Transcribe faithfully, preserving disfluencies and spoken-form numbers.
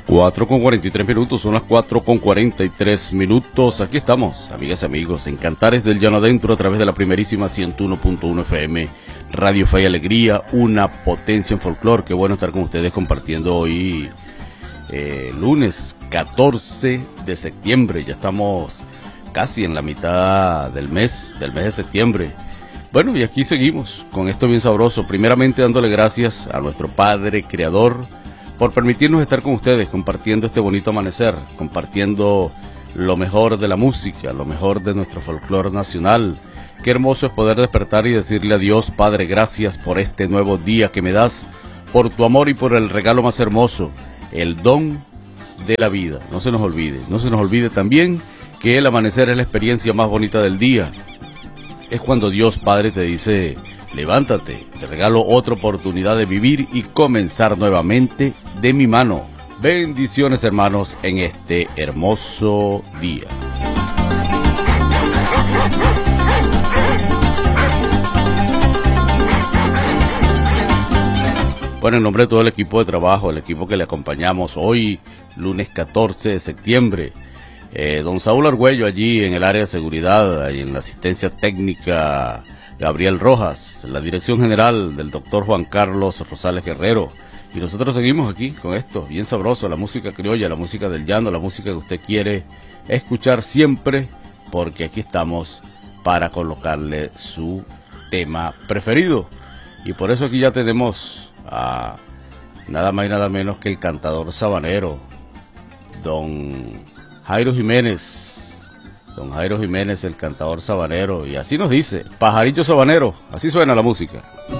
cuatro con cuarenta y tres minutos, son las cuatro con cuarenta y tres minutos. Aquí estamos, amigas y amigos, en Cantares del Llano Adentro a través de la primerísima ciento uno punto uno F M, Radio Fe y Alegría, una potencia en folclore. Qué bueno estar con ustedes compartiendo hoy, eh, lunes catorce de septiembre. Ya estamos casi en la mitad del mes, del mes de septiembre. Bueno, y aquí seguimos con esto bien sabroso. Primeramente dándole gracias a nuestro Padre Creador por permitirnos estar con ustedes, compartiendo este bonito amanecer, compartiendo lo mejor de la música, lo mejor de nuestro folclore nacional. Qué hermoso es poder despertar y decirle a Dios: Padre, gracias por este nuevo día que me das, por tu amor y por el regalo más hermoso, el don de la vida. No se nos olvide, no se nos olvide también que el amanecer es la experiencia más bonita del día. Es cuando Dios Padre te dice: levántate, te regalo otra oportunidad de vivir y comenzar nuevamente de mi mano. Bendiciones, hermanos, en este hermoso día. Bueno, en nombre de todo el equipo de trabajo, el equipo que le acompañamos hoy, lunes catorce de septiembre, eh, don Saúl Argüello allí en el área de seguridad y en la asistencia técnica, Gabriel Rojas, la dirección general del doctor Juan Carlos Rosales Guerrero. Y nosotros seguimos aquí con esto, bien sabroso, la música criolla, la música del llano, la música que usted quiere escuchar siempre, porque aquí estamos para colocarle su tema preferido. Y por eso aquí ya tenemos a nada más y nada menos que el cantador sabanero, don Jairo Jiménez. Don Jairo Jiménez, el cantador sabanero, y así nos dice: pajarillo sabanero. Así suena la música.